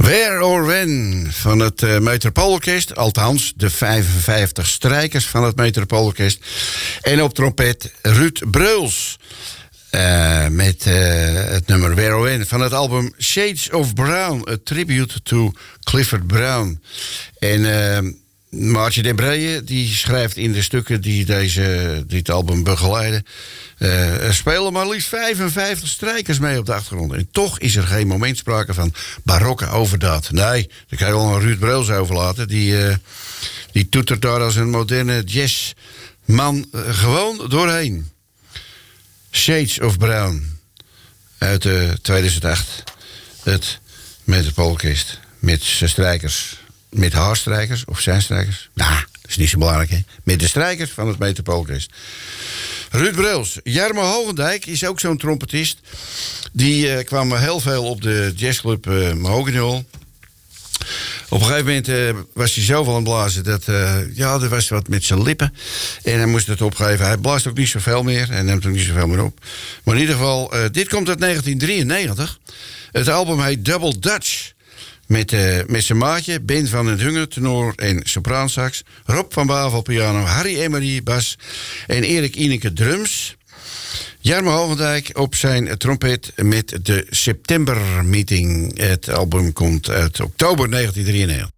Where or When van het Metropoolorkest. Althans, de 55 strijkers van het Metropoolorkest. En op trompet Ruud Breuls. Met het nummer Where or When van het album Shades of Brown. A tribute to Clifford Brown. En Maartje den Breije die schrijft in de stukken die dit album begeleiden. Er spelen maar liefst 55 strijkers mee op de achtergrond. En toch is er geen moment sprake van barokke overdaad. Nee, daar kan je wel een Ruud Breuls overlaten. Die toetert daar als een moderne jazzman gewoon doorheen. Shades of Brown uit 2008. Het Metropoolorkest met zijn strijkers. Met haar strijkers of zijn strijkers. Nou, dat is niet zo belangrijk, hè. Met de strijkers van het Metropoolorkest. Ruud Breuls. Jarmo Hogendijk is ook zo'n trompetist. Die kwam heel veel op de jazzclub Mahogany Hall. Op een gegeven moment was hij zoveel aan het blazen dat er was wat met zijn lippen. En hij moest het opgeven. Hij blaast ook niet zoveel meer. Hij neemt ook niet zoveel meer op. Maar in ieder geval, dit komt uit 1993. Het album heet Double Dutch. Met zijn maatje, Ben van den Hunger, tenor en sopraansax. Rob van Bavel, piano. Harry Emery, bas. En Erik Ineke, drums. Jarmo Hogendijk op zijn trompet met de September Meeting. Het album komt uit oktober 1993.